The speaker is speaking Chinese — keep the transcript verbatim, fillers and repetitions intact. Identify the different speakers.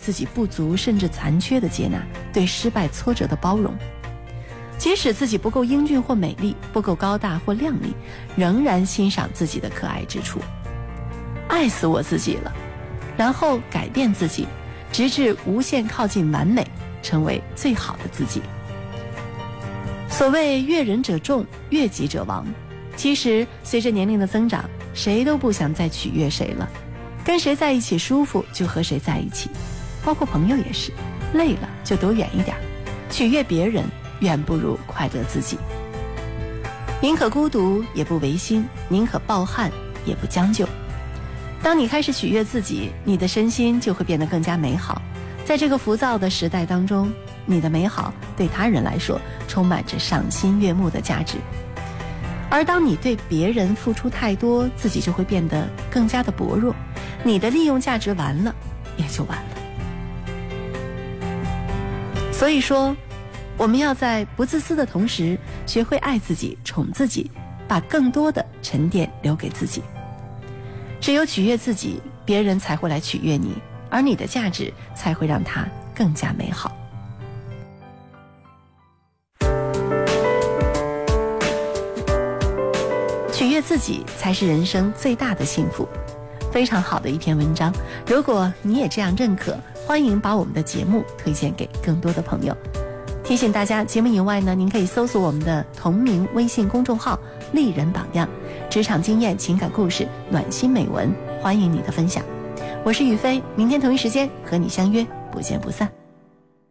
Speaker 1: 自己不足甚至残缺的接纳，对失败挫折的包容。即使自己不够英俊或美丽，不够高大或靓丽，仍然欣赏自己的可爱之处。爱死我自己了，然后改变自己，直至无限靠近完美，成为最好的自己。所谓悦人者众，悦己者亡。其实随着年龄的增长，谁都不想再取悦谁了，跟谁在一起舒服就和谁在一起，包括朋友也是，累了就躲远一点，取悦别人远不如快乐自己。宁可孤独也不违心，宁可抱憾也不将就。当你开始取悦自己，你的身心就会变得更加美好。在这个浮躁的时代当中，你的美好对他人来说充满着赏心悦目的价值。而当你对别人付出太多，自己就会变得更加的薄弱，你的利用价值完了也就完了。所以说，我们要在不自私的同时，学会爱自己，宠自己，把更多的沉淀留给自己。只有取悦自己，别人才会来取悦你，而你的价值才会让它更加美好。取悦自己才是人生最大的幸福。非常好的一篇文章，如果你也这样认可，欢迎把我们的节目推荐给更多的朋友。提醒大家，节目以外呢，您可以搜索我们的同名微信公众号丽人榜样，职场经验、情感故事、暖心美文，欢迎你的分享。我是雨飞，明天同一时间和你相约，不见不散。